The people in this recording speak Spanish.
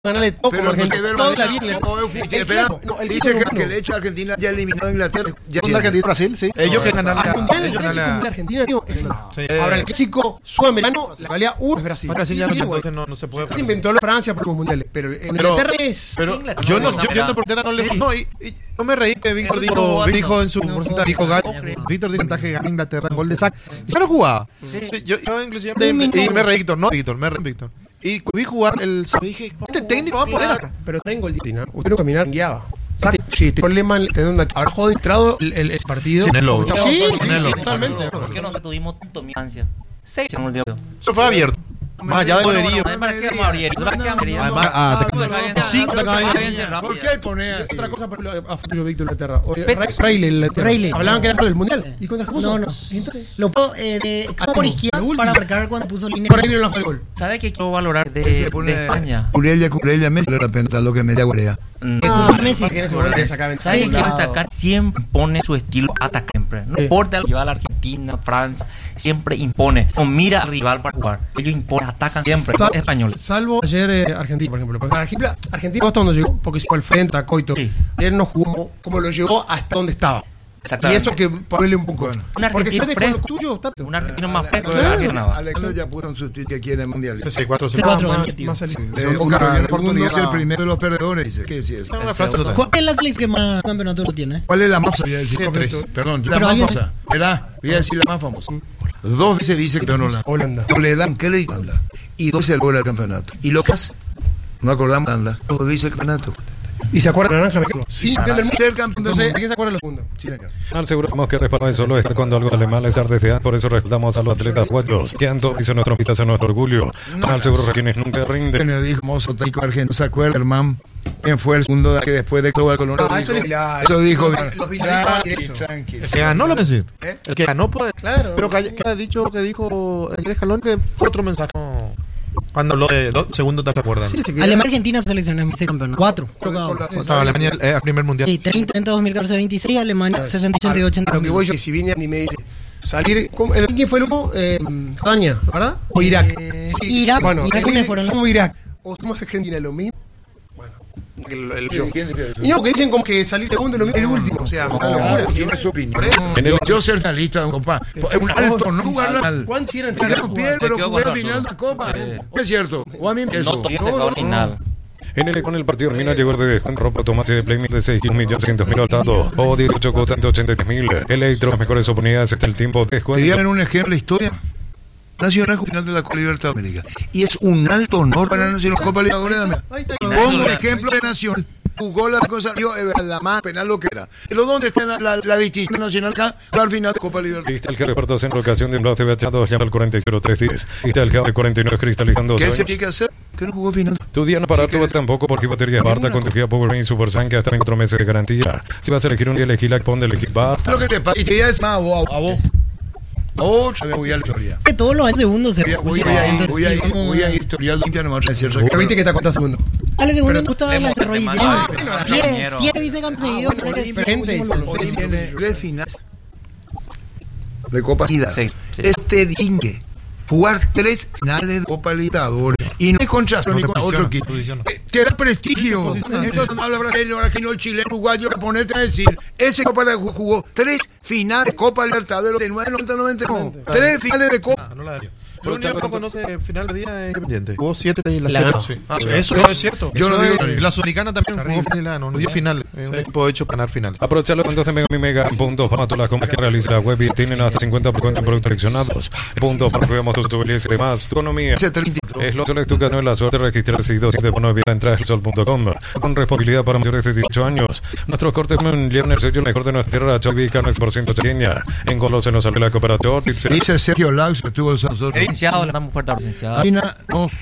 ganarle todo como Argentina. Toda la vida. Dice que el hecho de Argentina ya eliminó a Inglaterra. Ya Argentina Brasil, sí. Ellos que ganan el clásico de Argentina, tío, es ahora el clásico sudamericano, la valía es Brasil. Brasil ya no se puede. Se inventó la Francia por los mundiales, pero en Inglaterra es. Pero yo entiendo por qué no le. No, y no me reí que Víctor dijo en su porcentaje, dijo Víctor dijo porcentaje gana Inglaterra gol de sac. Y ya no jugaba. Yo inclusive y me reí Víctor, y vi jugar el dije, este técnico va a poder hacer. Pero en gol de usted no caminar guiaba. Sí, el problema es donde habrá jugado distrado el partido. Sinelo. Sí, totalmente. ¿Por qué no tuvimos tanto mi ansia? 6 en el último. Eso fue abierto. Más allá de poderío. Además, ¿por qué poner otra cosa a futuro Víctor Inglaterra? Reilly. Hablaban que era el mundial. ¿Y contra qué puso? No. Entonces, lo puedo por izquierda para marcar cuando puso línea. Por ahí vino el gol. ¿Sabe qué quiero valorar de España? Curella, Messi, la pena lo que me da Guarea. Messi. ¿Sabe qué quiero destacar? Siempre impone su estilo ataque siempre. No importa el rival, Argentina, Francia, siempre impone. No mira al rival para jugar. Ellos imponen, atacan siempre. Español. Salvo ayer Argentina, por ejemplo. Porque Argentina hasta donde llegó, porque se fue al frente a Coito. Él no jugó como lo llevó hasta donde estaba. Y eso que ponele un poco. Porque si te con lo tuyo, un argentino más fresco de Argentina. Alejandro ya puso en su tweet que quiere el mundial. Sí, 4 más es el primero de los perdedores, dice. ¿Qué decía eso? ¿Cuál es la selección que más campeonato tiene? ¿Cuál es la más famosa? Perdón, la más famosa. ¿Verdad? Voy a decir la más famosa. 2 veces dice que ganó Holanda. Le dan crédito a Holanda. Y 2 veces logra el campeonato. Y lo que hace, no acordamos de Holanda, 2 veces el campeonato. ¿Y se acuerda de Naranja? Sí, campeón del mundo. Entonces, ¿a quién se acuerda de los segundos? Sí, señor. Al seguro tenemos que respaldar solo estar cuando algo sale mal, estar desde por eso respaldamos a los atletas buenos, que han hizo nuestra invitación, nuestro orgullo. Al seguro quienes nunca rinden. Me dijo Mozo Taico Argentino, ¿se acuerda, hermano? ¿Quién fue el segundo que después de Cristóbal Colón? Eso dijo. El que ganó lo que decir. El que ganó puede. Claro. Pero que dijo Andrés Jalón que fue otro mensaje. Cuando habló de 2 segundos, ¿te acuerdas? Alemania-Argentina selecciones ese campeón. 4. Alemania el primer mundial. Sí, 30, 2014, 26, Alemania 68, 80. Lo que voy yo, si viene ni me dice salir. ¿Quién fue el último? España, ¿verdad? O Irak. Irak. Bueno, ¿quiénes fueron? Somos Irak. O somos Argentina, lo mismo. Y no, que dicen como que salir segundo es lo mismo el último. O sea, una locura. ¿Quién es su opinión? Yo ser finalista, compa. Es un alto, no jugar la. ¿Cuántos eran? Pero jugué la final de la Copa. Es cierto. O a mí me No, ni nada. Con el partido termina llegó de descuento ropa tomate de Playmate de 6.100.000 altado o 18 cotantes 83.000. Electro, las mejores oportunidades hasta el tiempo de descuento. Te dieron un ejemplo de la historia. Nacional final de la Copa Libertadores de América. Y es un alto honor para la Nacional Copa Libertadores de América. Pongo ejemplo de Nación. Jugó la cosa, la más penal lo que era. Pero ¿dónde está la distinción nacional acá? Al final de Copa Libertadores. Cristal que reparto en ocasión de un bloque de llama al 400310. Cristal que abre 49 cristalizando. ¿Qué se tiene que hacer? ¿Qué no jugó final? Tu día no para tu tampoco porque batería Barta con tu Kia Power Rain Super Sun que hasta 4 meses de garantía. Si vas a elegir un día, elegir la pon del equipo Barta. Lo que te pasa, y te ya es más a vos. Voy a la historia. Todos los segundos se voy a ir historial limpia nomás a decir. Pero viste que te acuerdas segundo. Ale de uno gusta la desarrollo. 7 vicecampeones seguidos. Gente, 3 finales de Copa Libertadores. Este distingue jugar 3 finales de Copa Libertadores y no hay contraste ni con otro equipo. Te da prestigio. Entonces no habla brasileño, ahora que no el chileno, uruguayo, japonés, te va a decir, ese Copa jugó 3 finales de Copa Libertadores de 90, 3 finales de Copa. No la daría. Pero Chavo no conoce el final de día independiente. Jugó 7 y la 7. Eso es cierto. Yo no digo. La Sudamericana también jugó final, no dio final. Es un equipo hecho para ganar final. Aprovechalo entonces mi mega puntos para todas las compras que realiza la web y tienen hasta 50% en productos seleccionados. Puntos para que veamos tu belleza y demás. Tu economía. Es lo que tu canal la suerte de registrar seguidos de bono de entrar al sol.com. Con responsabilidad para mayores de 18 años. Nuestros cortes llevan el sello mejor de nuestra tierra. Chovica no es por ciento pequeña. En Colo se nos sale la cooperativa. Dice Sergio Laus que tuvo el Santos. Le damos fuerte a la licenciada.